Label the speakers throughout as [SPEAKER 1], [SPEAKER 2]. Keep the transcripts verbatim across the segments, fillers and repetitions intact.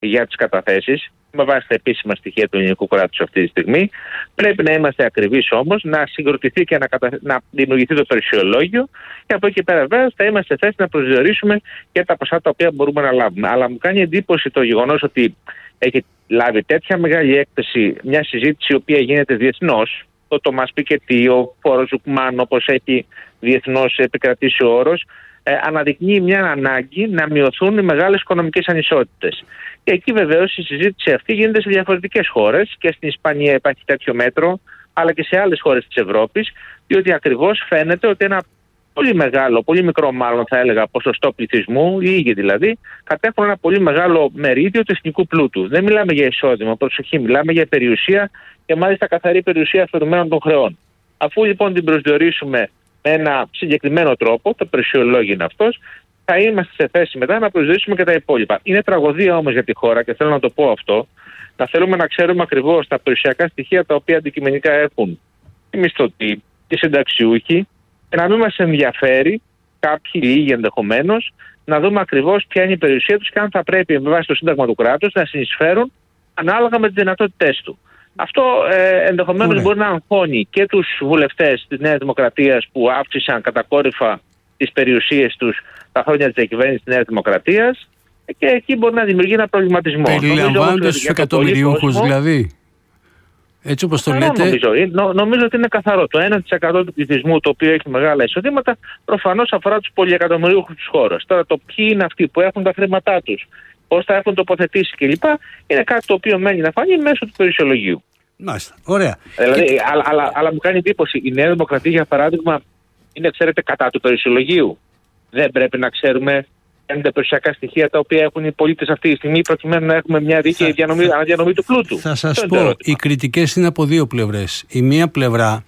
[SPEAKER 1] για τις καταθέσεις, με βάση τα επίσημα στοιχεία του ελληνικού κράτους αυτή τη στιγμή. Πρέπει να είμαστε ακριβείς όμως, να συγκροτηθεί και να, κατα... να δημιουργηθεί το περιουσιολόγιο και από εκεί πέρα βέβαια θα είμαστε σε θέση να προσδιορίσουμε και τα ποσά τα οποία μπορούμε να λάβουμε. Αλλά μου κάνει εντύπωση το γεγονός ότι έχει λάβει τέτοια μεγάλη έκθεση μια συζήτηση η οποία γίνεται διεθνώς. Το Τομάς Πικετί, ο φόρος Ζουκμάν, όπως έχει διεθνώς επικρατήσει ο όρος, ε, αναδεικνύει μια ανάγκη να μειωθούν οι μεγάλες οικονομικές ανισότητες. Και εκεί βεβαίως η συζήτηση αυτή γίνεται σε διαφορετικές χώρες και στην Ισπανία υπάρχει τέτοιο μέτρο, αλλά και σε άλλες χώρες της Ευρώπης, διότι ακριβώς φαίνεται ότι ένα πολύ μεγάλο, πολύ μικρό μάλλον θα έλεγα ποσοστό πληθυσμού, οι ίδιοι δηλαδή, κατέχουν ένα πολύ μεγάλο μερίδιο του εθνικού πλούτου. Δεν μιλάμε για εισόδημα, προσοχή, μιλάμε για περιουσία και μάλιστα καθαρή περιουσία αφαιρουμένων των χρεών. Αφού λοιπόν την προσδιορίσουμε με ένα συγκεκριμένο τρόπο, το περιουσιολόγιο είναι αυτός, θα είμαστε σε θέση μετά να προσδιορίσουμε και τα υπόλοιπα. Είναι τραγωδία όμως για τη χώρα και θέλω να το πω αυτό, να θέλουμε να ξέρουμε ακριβώς τα περιουσιακά στοιχεία τα οποία αντικειμενικά έχουν οι μισθωτοί, οι συνταξιούχοι, και να μην μας ενδιαφέρει, κάποιοι λίγοι ενδεχομένως, να δούμε ακριβώς ποια είναι η περιουσία τους και αν θα πρέπει με βάση το Σύνταγμα του κράτους να συνεισφέρουν ανάλογα με τις δυνατότητές του. Αυτό ε, ενδεχομένως Ωραία. μπορεί να αγχώνει και τους βουλευτές της Νέας Δημοκρατίας που αύξησαν κατακόρυφα τις περιουσίες τους τα χρόνια της διακυβέρνησης της Νέας Δημοκρατίας και εκεί μπορεί να δημιουργεί ένα προβληματισμό.
[SPEAKER 2] Περιλαμβάνοντας τους εκατομμυριούχους δηλαδή. Έτσι όπως το
[SPEAKER 1] ε,
[SPEAKER 2] λέτε.
[SPEAKER 1] Νομίζω, νο, νομίζω ότι είναι καθαρό. Το ένα τοις εκατό του πληθυσμού το οποίο έχει μεγάλα εισοδήματα προφανώς αφορά τους πολυεκατομμυρίουχους της χώρας. Τώρα το ποιοι είναι αυτοί που έχουν τα χρήματά τους, πώς θα έχουν τοποθετήσει κλπ. Είναι κάτι το οποίο μένει να φανεί μέσω του περιουσιολογίου.
[SPEAKER 2] Μάλιστα. Ωραία.
[SPEAKER 1] Δηλαδή,
[SPEAKER 2] και...
[SPEAKER 1] αλλά, αλλά, αλλά μου κάνει εντύπωση. Η Νέα Δημοκρατία, για παράδειγμα, είναι, ξέρετε, κατά του περιουσιολογίου. Δεν πρέπει να ξέρουμε αν τα περιουσιακά στοιχεία τα οποία έχουν οι πολίτες αυτή τη στιγμή προκειμένου να έχουμε μια δίκαιη θα, διανομή, θα, αναδιανομή του πλούτου.
[SPEAKER 2] Θα σας πω, οι κριτικές είναι από δύο πλευρές. Η μία πλευρά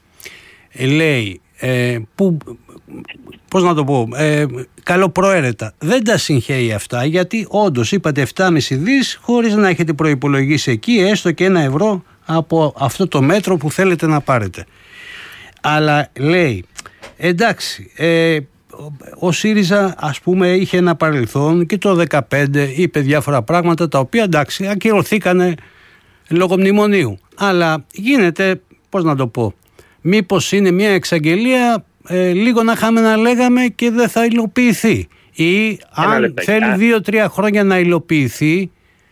[SPEAKER 2] λέει, ε, που, πώς να το πω, ε, καλοπροαίρετα. Δεν τα συγχαίει αυτά, γιατί όντως είπατε επτά κόμμα πέντε δις χωρίς να έχετε προϋπολογίσει εκεί έστω και ένα ευρώ από αυτό το μέτρο που θέλετε να πάρετε. Αλλά λέει, εντάξει, ε, ο ΣΥΡΙΖΑ ας πούμε είχε ένα παρελθόν και το δεκαπέντε είπε διάφορα πράγματα τα οποία εντάξει ακυρωθήκανε λόγω μνημονίου. Αλλά γίνεται, πώς να το πω, μήπως είναι μια εξαγγελία ε, λίγο να είχαμε να λέγαμε και δεν θα υλοποιηθεί. Ή αν λεπτά, θέλει δύο-τρία χρόνια να υλοποιηθεί,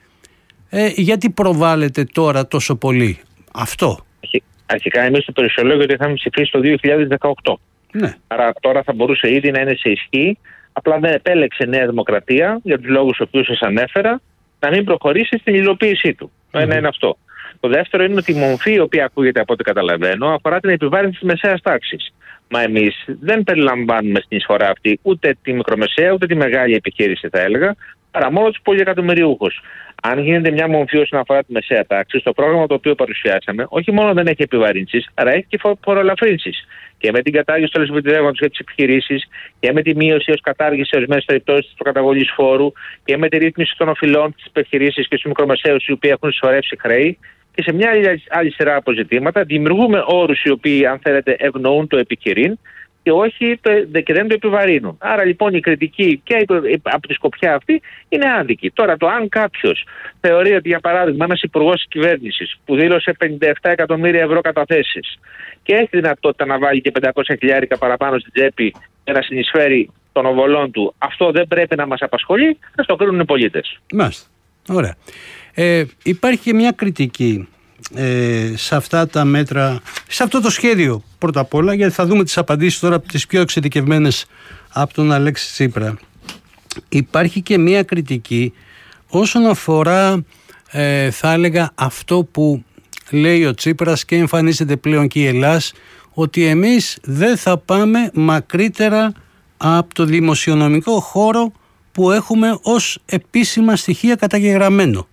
[SPEAKER 2] ε, γιατί προβάλλεται τώρα τόσο πολύ αυτό.
[SPEAKER 1] Αρχικά εμείς το περιουσιολόγιο το είχαμε ψηφίσει το δύο χιλιάδες δεκαοκτώ. Ναι. Άρα τώρα θα μπορούσε ήδη να είναι σε ισχύ. Απλά δεν επέλεξε Νέα Δημοκρατία για τους λόγους τους οποίους σας ανέφερα να μην προχωρήσει στην υλοποίησή του. Το mm-hmm. ένα είναι αυτό. Το δεύτερο είναι ότι η μομφή η οποία ακούγεται από ό,τι καταλαβαίνω αφορά την επιβάρυνση της μεσαίας τάξης. Μα εμείς δεν περιλαμβάνουμε στην εισφορά αυτή ούτε τη μικρομεσαία ούτε τη μεγάλη επιχείρηση, θα έλεγα, παρά μόνο τους πολυεκατομμυριούχους. Αν γίνεται μια μομφή όσον αφορά τη μεσαία τάξη, στο πρόγραμμα το οποίο παρουσιάσαμε, όχι μόνο δεν έχει επιβαρύνσεις, αλλά έχει και φοροελαφρύνσεις. Και με την κατάργηση του ελευθεροτυπώματος για τις επιχειρήσεις, και με τη μείωση ως κατάργηση σε ορισμένες περιπτώσεις της προκαταβολής φόρου, και με τη ρύθμιση των οφειλών στις επιχειρήσεις και στους μικρομεσαίους οι οποίοι έχουν συσσωρεύσει χρέη. Και σε μια άλλη, άλλη σειρά από ζητήματα δημιουργούμε όρους οι οποίοι, αν θέλετε, ευνοούν το επιχειρήν και όχι το, και δεν το επιβαρύνουν. Άρα λοιπόν η κριτική και από τη σκοπιά αυτή είναι άδικη. Τώρα το αν κάποιος θεωρεί ότι για παράδειγμα ένας υπουργός της κυβέρνησης που δήλωσε πενήντα επτά εκατομμύρια ευρώ καταθέσεις και έχει δυνατότητα να βάλει και πεντακόσια χιλιάρικα παραπάνω στην τσέπη για να συνεισφέρει των οβολών του, αυτό δεν πρέπει να μας απασχολεί, να το κρίνουν οι πολίτες.
[SPEAKER 2] Μάλιστα. Ωραία. Ε, υπάρχει και μια κριτική ε, σε αυτά τα μέτρα, σε αυτό το σχέδιο πρώτα απ' όλα, γιατί θα δούμε τις απαντήσεις τώρα τις πιο εξειδικευμένες από τον Αλέξη Τσίπρα. Υπάρχει και μια κριτική όσον αφορά ε, θα έλεγα αυτό που λέει ο Τσίπρας και εμφανίζεται πλέον και η Ελλάς, ότι εμείς δεν θα πάμε μακρύτερα από το δημοσιονομικό χώρο που έχουμε ως επίσημα στοιχεία καταγεγραμμένο.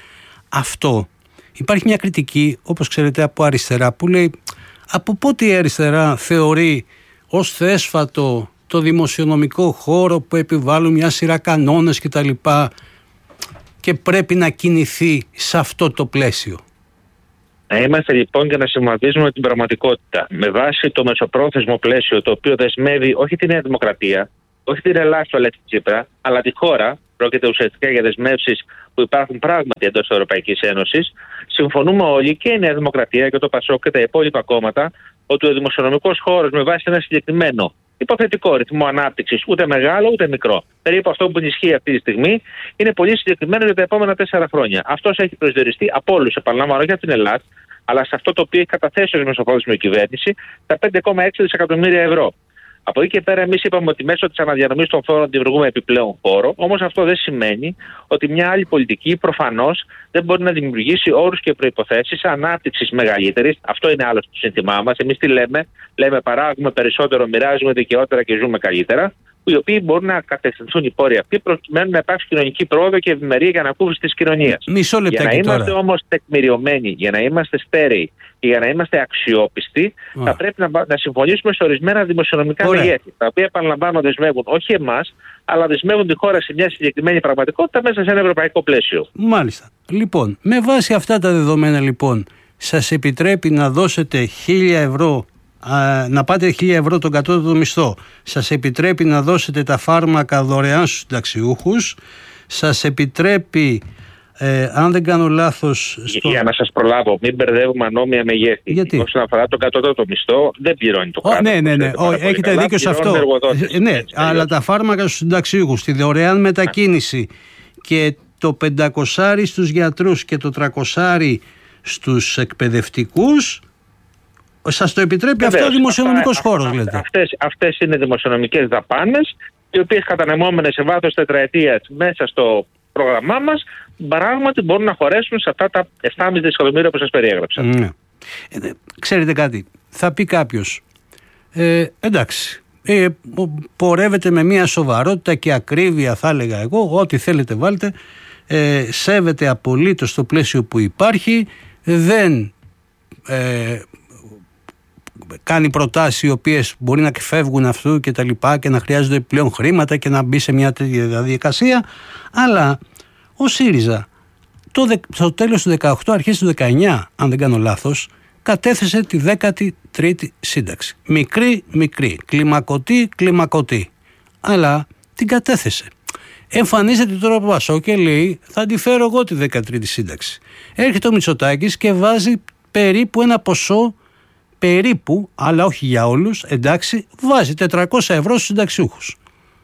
[SPEAKER 2] Αυτό υπάρχει μια κριτική, όπως ξέρετε, από αριστερά που λέει από πότε η αριστερά θεωρεί ως θέσφατο το δημοσιονομικό χώρο που επιβάλλουν μια σειρά κανόνες και τα λοιπά και πρέπει να κινηθεί σε αυτό το πλαίσιο.
[SPEAKER 1] Να είμαστε λοιπόν και να συμβαδίζουμε την πραγματικότητα με βάση το μεσοπρόθεσμο πλαίσιο το οποίο δεσμεύει όχι τη Νέα Δημοκρατία, όχι την Ελλάδα του Αλέξη Τσίπρα, αλλά τη χώρα. Πρόκειται ουσιαστικά για δεσμεύσεις που υπάρχουν πράγματι εντός της Ευρωπαϊκής Ένωσης, συμφωνούμε όλοι, και η Νέα Δημοκρατία και το ΠΑΣΟΚ και τα υπόλοιπα κόμματα, ότι ο δημοσιονομικός χώρος με βάση ένα συγκεκριμένο υποθετικό ρυθμό ανάπτυξης, ούτε μεγάλο ούτε μικρό, περίπου αυτό που ισχύει αυτή τη στιγμή, είναι πολύ συγκεκριμένο για τα επόμενα τέσσερα χρόνια. Αυτός έχει προσδιοριστεί από όλους, επαναλαμβάνω, όχι από την Ελλάδα, αλλά σε αυτό το οποίο έχει καταθέσει ως μεσοπρόθεσμη κυβέρνηση, τα πέντε κόμμα έξι δισεκατομμύρια ευρώ. Από εκεί και πέρα, εμείς είπαμε ότι μέσω της αναδιανομής των φόρων δημιουργούμε επιπλέον φόρο. Όμως αυτό δεν σημαίνει ότι μια άλλη πολιτική προφανώς δεν μπορεί να δημιουργήσει όρους και προϋποθέσεις ανάπτυξης μεγαλύτερης. Αυτό είναι άλλο στο σύνθημά μας. Εμείς τι λέμε, λέμε παράγουμε περισσότερο, μοιράζουμε δικαιότερα και ζούμε καλύτερα. Οι οποίοι μπορούν να κατευθυνθούν οι πόροι αυτοί προκειμένου να υπάρξει κοινωνική πρόοδο και ευημερία για ανακούφιση της κοινωνίας.
[SPEAKER 2] Μισό λεπτάκι.
[SPEAKER 1] Για να είμαστε όμως τεκμηριωμένοι, για να είμαστε στέρεοι και για να είμαστε αξιόπιστοι, oh. θα πρέπει να, να συμφωνήσουμε σε ορισμένα δημοσιονομικά μεγέθη. Τα οποία, επαναλαμβάνω, δεσμεύουν όχι εμάς, αλλά δεσμεύουν τη χώρα σε μια συγκεκριμένη πραγματικότητα μέσα σε ένα ευρωπαϊκό πλαίσιο.
[SPEAKER 2] Μάλιστα. Λοιπόν, με βάση αυτά τα δεδομένα, λοιπόν, σας επιτρέπει να δώσετε χίλια ευρώ. Να πάτε χίλια ευρώ τον κατώτατο μισθό, σας επιτρέπει να δώσετε τα φάρμακα δωρεάν στους συνταξιούχους, σας επιτρέπει, ε, αν δεν κάνω λάθος... Στο...
[SPEAKER 1] Για να σας προλάβω, μην μπερδεύουμε ανώμια μεγέθη.
[SPEAKER 2] Γιατί?
[SPEAKER 1] Όσον αφορά τον κατώτατο μισθό, δεν πληρώνει το κράτος.
[SPEAKER 2] Ναι, ναι, ναι, oh, έχετε καλά, δίκιο σε αυτό. Ε, ναι, έτσι, αλλά έτσι. Τα φάρμακα στους συνταξιούχους, τη δωρεάν μετακίνηση και το πεντακόσάρι στους γιατρούς και το τριακόσάρι στους εκπαιδευτικούς, σας το επιτρέπει. Βεβαίως, αυτό ο δημοσιονομικός αυτά, χώρος, λέτε.
[SPEAKER 1] Αυτές, αυτές είναι δημοσιονομικές δαπάνες, οι οποίες κατανεμόμενες σε βάθος τετραετίας μέσα στο πρόγραμμά μας, πράγματι μπορούν να χωρέσουν σε αυτά τα επτάκόσια δισεκατομμύρια που σας περιέγραψα.
[SPEAKER 2] Ναι. Ε, ξέρετε κάτι, θα πει κάποιος, ε, εντάξει, ε, πορεύεται με μια σοβαρότητα και ακρίβεια, θα έλεγα εγώ, ό,τι θέλετε βάλτε, ε, σέβεται απολύτως το πλαίσιο που υπάρχει, δεν... Ε, κάνει προτάσεις οι οποίες μπορεί να φεύγουν αυτού και τα λοιπά και να χρειάζονται πλέον χρήματα και να μπει σε μια τέτοια διαδικασία, αλλά ο ΣΥΡΙΖΑ το, δε, στο τέλος του δεκαοκτώ, αρχές του δεκαεννιά, αν δεν κάνω λάθος, κατέθεσε τη δέκατη τρίτη σύνταξη. Μικρή, μικρή, κλιμακωτή, κλιμακωτή, αλλά την κατέθεσε. Εμφανίζεται τώρα από Πασό και λέει, θα τη φέρω εγώ τη δέκατη τρίτη σύνταξη. Έρχεται ο Μητσοτάκης και βάζει περίπου ένα ποσό, περίπου, αλλά όχι για όλους, εντάξει, βάζει τετρακόσια ευρώ στους συνταξιούχους.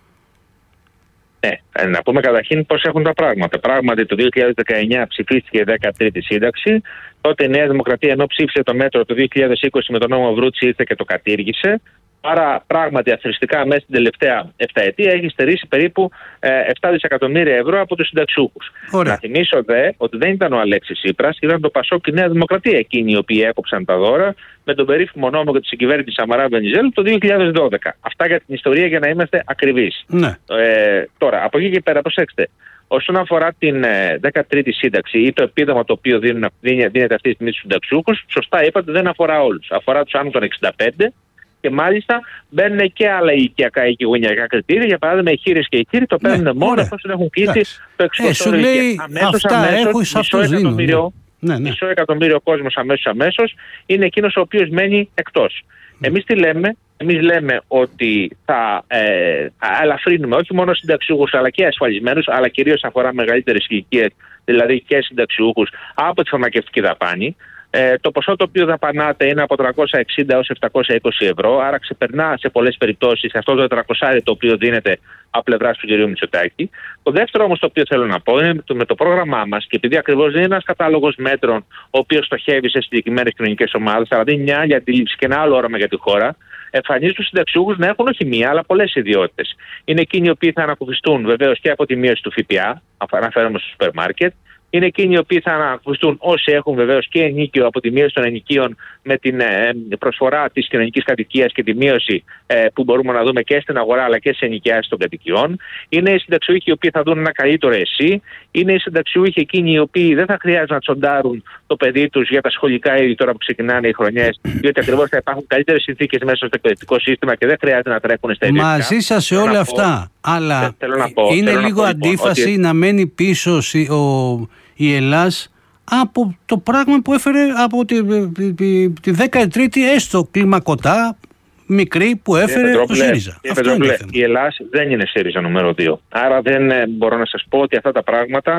[SPEAKER 1] Ναι, να πούμε καταρχήν πώς έχουν τα πράγματα. Πράγματι, το δύο χιλιάδες δεκαεννιά ψηφίστηκε η δέκατη τρίτη σύνταξη. Τότε η Νέα Δημοκρατία, ενώ ψήφισε το μέτρο το δύο χιλιάδες είκοσι με τον νόμο Βρούτση, ήρθε και το κατήργησε. Άρα, πράγματι, αθροιστικά μέσα στην τελευταία επταετία έχει στερήσει περίπου ε, επτά δισεκατομμύρια ευρώ από τους συνταξιούχους. Να θυμίσω δε ότι δεν ήταν ο Αλέξης Τσίπρας, ήταν το ΠΑΣΟΚ και η Νέα Δημοκρατία εκείνοι οι οποίοι έκοψαν τα δώρα με τον περίφημο νόμο για τη συγκυβέρνηση Σαμαρά Βενιζέλου το δύο χιλιάδες δώδεκα. Αυτά για την ιστορία, για να είμαστε ακριβείς.
[SPEAKER 2] Ναι.
[SPEAKER 1] Ε, τώρα, από εκεί και πέρα, προσέξτε. Όσον αφορά την ε, δέκατη τρίτη σύνταξη ή το επίδομα το οποίο δίνουν, δίνεται αυτή τη στιγμή στους συνταξιούχους, σωστά είπατε, δεν αφορά όλους. Αφορά τους άνω των εξήντα πέντε. Και μάλιστα μπαίνουν και άλλα οικιακά ή γωνιακά κριτήρια. Για παράδειγμα, οι χείρες και οι κύριοι το παίρνουν ναι, μόνο εφόσον έχουν κλείσει το εξωτερικό.
[SPEAKER 2] Ε, σου λέει αμέσως, αυτά αμέσως, έχω σε αυτούς δίνω. Ναι, ναι.
[SPEAKER 1] Μισό εκατομμύριο κόσμος αμέσως αμέσως είναι εκείνος ο οποίος μένει εκτός. Mm. Εμείς τι λέμε? Εμείς λέμε ότι θα ε, ελαφρύνουμε όχι μόνο συνταξιούχους αλλά και ασφαλισμένους, αλλά κυρίως αφορά μεγαλύτερες ηλικίες, δηλαδή και συνταξιούχους, από τη φαρμακευτική δαπάνη. Ε, το ποσό το οποίο δαπανάται είναι από τριακόσια εξήντα έως επτακόσια είκοσι ευρώ, άρα ξεπερνά σε πολλές περιπτώσεις αυτό το τετρακόσια το οποίο δίνεται από πλευράς του κ. Μητσοτάκη. Το δεύτερο όμως το οποίο θέλω να πω είναι με το πρόγραμμά μας, και επειδή ακριβώς δεν είναι ένας κατάλογος μέτρων ο οποίος στοχεύει σε συγκεκριμένες κοινωνικές ομάδες, αλλά δίνει μια άλλη αντίληψη και ένα άλλο όραμα για τη χώρα, εμφανίζει τους συνταξιούχους να έχουν όχι μία, αλλά πολλές ιδιότητες. Είναι εκείνοι οι οποίοι θα ανακουφιστούν βεβαίως και από τη μείωση του ΦΠΑ, αναφέρομαι στο σούπερ μάρκετ. Είναι εκείνοι οι οποίοι θα ανακουφιστούν όσοι έχουν βεβαίως και ενοίκιο από τη μείωση των ενοικίων με την ε, προσφορά της κοινωνικής κατοικίας και τη μείωση ε, που μπορούμε να δούμε και στην αγορά αλλά και σε ενοικιάσεις των κατοικιών. Είναι οι συνταξιούχοι οι οποίοι θα δουν ένα καλύτερο εσύ. Είναι οι συνταξιούχοι εκείνοι οι οποίοι δεν θα χρειάζεται να τσοντάρουν το παιδί τους για τα σχολικά είδη τώρα που ξεκινάνε οι χρονιές, διότι ακριβώς θα υπάρχουν καλύτερες συνθήκες μέσα στο εκπαιδευτικό σύστημα και δεν χρειάζεται να τρέχουν στα ιδιωτικά.
[SPEAKER 2] Μαζί σας σε όλα αυτά. Αλλά πω, είναι λίγο αντίφαση ότι... να μένει πίσω ο, η Ελλάς από το πράγμα που έφερε από τη, τη, τη, τη δέκατη τρίτη έστω κλιμακωτά μικρή που έφερε το ΣΥΡΙΖΑ. Αυτό είναι το θέμα.
[SPEAKER 1] Η Ελλάς δεν είναι ΣΥΡΙΖΑ νούμερο δύο. Άρα δεν μπορώ να σας πω ότι αυτά τα πράγματα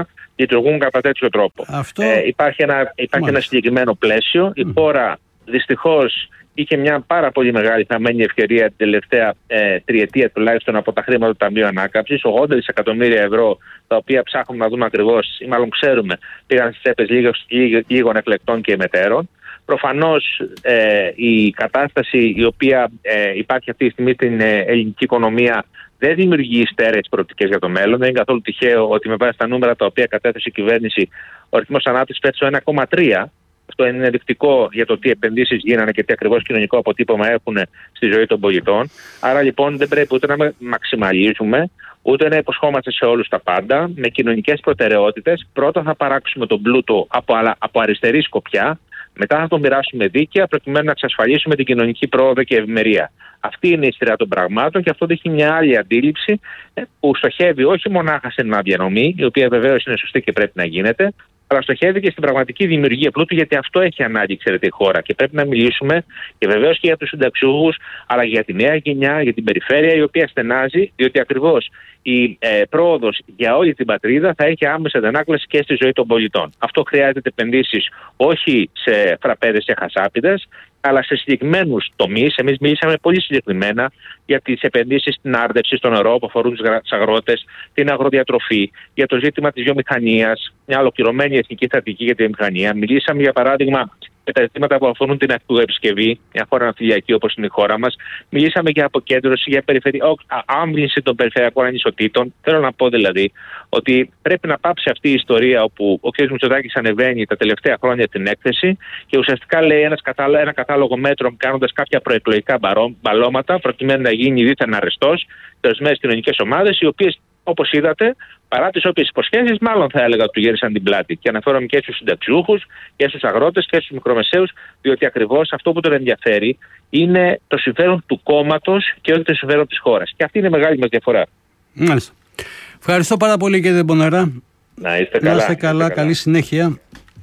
[SPEAKER 1] λειτουργούν κατά τέτοιο τρόπο.
[SPEAKER 2] Αυτό...
[SPEAKER 1] Ε, υπάρχει ένα, υπάρχει ένα συγκεκριμένο πλαίσιο. Mm. Η χώρα δυστυχώς είχε μια πάρα πολύ μεγάλη χαμένη ευκαιρία την τελευταία ε, τριετία τουλάχιστον από τα χρήματα του Ταμείου Ανάκαμψης. ογδόντα δισεκατομμύρια ευρώ, τα οποία ψάχνουμε να δούμε ακριβώς, ή μάλλον ξέρουμε, πήγαν στις τσέπες λίγων εκλεκτών και μετέρων. Προφανώς ε, η κατάσταση η οποία ε, υπάρχει αυτή τη στιγμή στην ε, ελληνική οικονομία δεν δημιουργεί στέρεες προοπτικές για το μέλλον. Δεν είναι καθόλου τυχαίο ότι με βάση τα νούμερα τα οποία κατέθεσε η κυβέρνηση, ο ρυθμός ανάπτυξης πέτυχε στο ένα κόμμα τρία. Αυτό είναι ενδεικτικό για το τι επενδύσεις γίνανε και τι ακριβώς κοινωνικό αποτύπωμα έχουν στη ζωή των πολιτών. Άρα λοιπόν δεν πρέπει ούτε να μαξιμαλίζουμε, ούτε να υποσχόμαστε σε όλους τα πάντα. Με κοινωνικές προτεραιότητες, πρώτα θα παράξουμε τον πλούτο από, από αριστερή σκοπιά, μετά θα τον μοιράσουμε δίκαια, προκειμένου να εξασφαλίσουμε την κοινωνική πρόοδο και ευημερία. Αυτή είναι η σειρά των πραγμάτων και αυτό δείχνει μια άλλη αντίληψη που στοχεύει όχι μονάχα στην αναδιανομή, η οποία βεβαίως είναι σωστή και πρέπει να γίνεται, αλλά στοχεύει και στην πραγματική δημιουργία πλούτου, γιατί αυτό έχει ανάγκη, ξέρετε, η χώρα. Και πρέπει να μιλήσουμε και βεβαίως και για τους συνταξιούχους, αλλά και για τη νέα γενιά, για την περιφέρεια, η οποία στενάζει, διότι ακριβώς η ε, πρόοδος για όλη την πατρίδα θα έχει άμεσα αντανάκλαση και στη ζωή των πολιτών. Αυτό χρειάζεται επενδύσεις όχι σε φραπέδες και χασάπιδες, αλλά σε συγκεκριμένους τομείς. Εμείς μιλήσαμε πολύ συγκεκριμένα για τις επενδύσεις στην άρδευση, στο νερό που αφορούν τους αγρότες, την αγροδιατροφή, για το ζήτημα της βιομηχανίας, μια ολοκληρωμένη εθνική στρατηγική για τη βιομηχανία. Μιλήσαμε για παράδειγμα για τα ζητήματα που αφορούν την ακτοεπισκευή, μια χώρα ναυτιλιακή όπως είναι η χώρα μας. Μιλήσαμε για αποκέντρωση, για περιφερει... άμβλυνση των περιφερειακών ανισοτήτων. Θέλω να πω δηλαδή ότι πρέπει να πάψει αυτή η ιστορία όπου ο κ. Μητσοτάκης ανεβαίνει τα τελευταία χρόνια την έκθεση και ουσιαστικά λέει ένας κατάλο... ένα κατάλογο μέτρων κάνοντας κάποια προεκλογικά μπαλώματα προκειμένου να γίνει δίθεν αρεστός σε ορισμένες κοινωνικές ομάδες, οι οποίες, όπως είδατε, παρά τις όποιες υποσχέσεις, μάλλον θα έλεγα ότι του γύρισαν την πλάτη. Και αναφέρομαι και στους συνταξιούχους και στους αγρότες και στους μικρομεσαίους, διότι ακριβώς αυτό που τον ενδιαφέρει είναι το συμφέρον του κόμματος και όχι το συμφέρον της χώρας. Και αυτή είναι η μεγάλη μας διαφορά.
[SPEAKER 2] Μάλιστα. Ευχαριστώ πάρα πολύ, κύριε Μπονερά.
[SPEAKER 1] Να είστε καλά.
[SPEAKER 2] Να είστε καλά, καλή συνέχεια.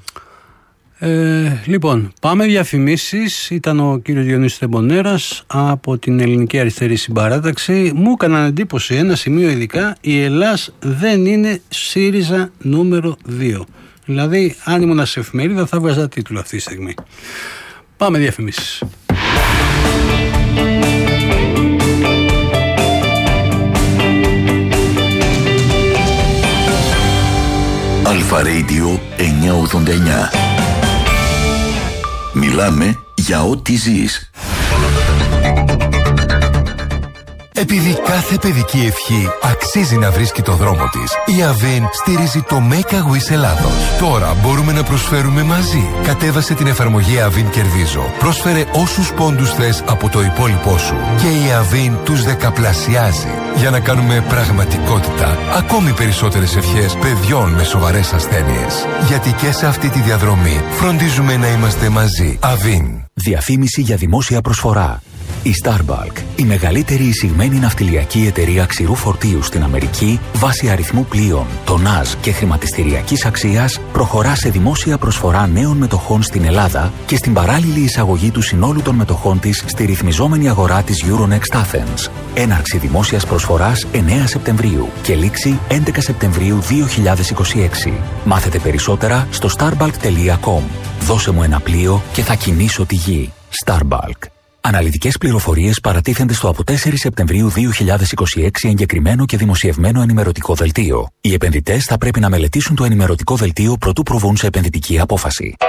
[SPEAKER 2] Ε, λοιπόν, πάμε διαφημίσεις. Ήταν ο κύριος Διονύσης Τεμπονέρας από την Ελληνική Αριστερή Συμπαράταξη. Μου έκαναν εντύπωση ένα σημείο ειδικά: η Ελλάς δεν είναι ΣΥΡΙΖΑ νούμερο δύο. Δηλαδή, αν ήμουν σε εφημερίδα θα βγάζα τίτλο αυτή τη στιγμή. Πάμε διαφημίσεις.
[SPEAKER 3] Αλφα Radio εννιακόσια ογδόντα εννιά. Μιλάμε για ό,τι ζεις.
[SPEAKER 4] Επειδή κάθε παιδική ευχή αξίζει να βρίσκει το δρόμο της, η Avin στηρίζει το Make a Wish Ελλάδος. Τώρα μπορούμε να προσφέρουμε μαζί. Κατέβασε την εφαρμογή Avin Κερδίζω. Πρόσφερε όσους πόντους θες από το υπόλοιπό σου και η Avin τους δεκαπλασιάζει για να κάνουμε πραγματικότητα ακόμη περισσότερες ευχές παιδιών με σοβαρές ασθένειες. Γιατί και σε αυτή τη διαδρομή φροντίζουμε να είμαστε μαζί. Avin.
[SPEAKER 5] Διαφήμιση για δημόσια προσφορά. Η Starbulk, η μεγαλύτερη εισηγμένη ναυτιλιακή εταιρεία ξηρού φορτίου στην Αμερική, βάσει αριθμού πλοίων, τονάζ και χρηματιστηριακής αξίας, προχωρά σε δημόσια προσφορά νέων μετοχών στην Ελλάδα και στην παράλληλη εισαγωγή του συνόλου των μετοχών της στη ρυθμιζόμενη αγορά της Euronext Athens. Έναρξη δημόσιας προσφοράς εννέα Σεπτεμβρίου και λήξη έντεκα Σεπτεμβρίου δύο χιλιάδες είκοσι έξι. Μάθετε περισσότερα στο starbulk τελεία com. Δώσε μου ένα πλοίο και θα κινήσω τη γη. Starbulk. Αναλυτικές πληροφορίες παρατίθενται στο από τέσσερις Σεπτεμβρίου δύο χιλιάδες είκοσι έξι εγκεκριμένο και δημοσιευμένο ενημερωτικό δελτίο. Οι επενδυτές θα πρέπει να μελετήσουν το ενημερωτικό δελτίο προτού προβούν σε επενδυτική απόφαση.